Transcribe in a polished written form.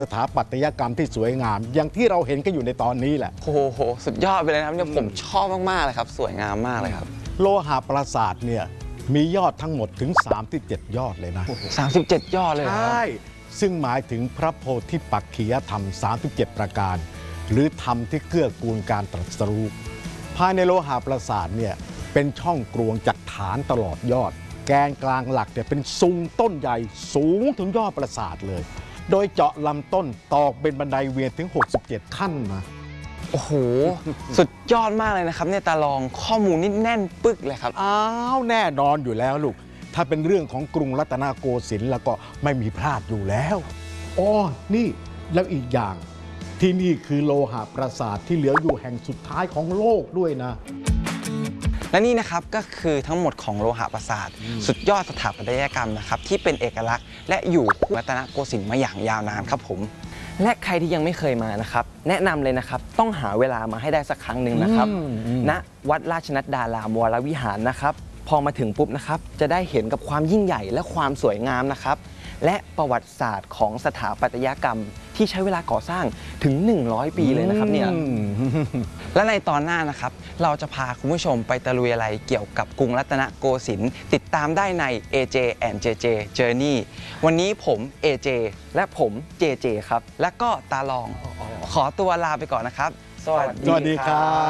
สถาปัตยกรรมที่สวยงามอย่างที่เราเห็นกันอยู่ในตอนนี้แหละโอ้โหสุดยอดไปเลยนะครับเนี่ยผมชอบมากๆเลยครับสวยงามมากเลยครับโลหะปราสาทเนี่ยมียอดทั้งหมดถึง37ยอดเลยนะ 37 ยอดเลยใช่ซึ่งหมายถึงพระโพธิปักขิยธรรม37ประการหรือธรรมที่เกื้อกูลการตรัสรู้ภายในโลหะปราสาทเนี่ยเป็นช่องกรวงจากฐานตลอดยอดแกนกลางหลักเนี่ยเป็นซุงต้นใหญ่สูงถึงยอดปราสาทเลยโดยเจาะลำต้นตอกเป็นบันไดเวียนถึง67ขั้นนะโอ้โหสุดยอดมากเลยนะครับเนี่ยตาลองข้อมูลนี่แน่นปึ๊กเลยครับอ้าวแน่นอนอยู่แล้วลูกถ้าเป็นเรื่องของกรุงรัตนโกสินทร์แล้วก็ไม่มีพลาดอยู่แล้วอ๋อนี่แล้วอีกอย่างที่นี่คือโลหะปราสาทที่เหลืออยู่แห่งสุดท้ายของโลกด้วยนะและนี่นะครับก็คือทั้งหมดของโลหะปราสาทสุดยอดสถาปัตยกรรมนะครับที่เป็นเอกลักษณ์และอยู่คู่รัตนโกสินทร์มาอย่างยาวนานครับผมและใครที่ยังไม่เคยมานะครับแนะนำเลยนะครับต้องหาเวลามาให้ได้สักครั้งหนึ่งนะครับณวัดราชนัดดารามวรวิหารนะครับพอมาถึงปุ๊บนะครับจะได้เห็นกับความยิ่งใหญ่และความสวยงามนะครับและประวัติศาสตร์ของสถาปัตยกรรมที่ใช้เวลาก่อสร้างถึง100 ปีเลยนะครับเนี่ยและในตอนหน้านะครับเราจะพาคุณผู้ชมไปตะลุยอะไรเกี่ยวกับกรุงรัตนโกสินทร์ติดตามได้ใน AJ and JJ Journey วันนี้ผม AJ และผม JJ ครับและก็ตาลองขอตัวลาไปก่อนนะครับสวัสดีครับ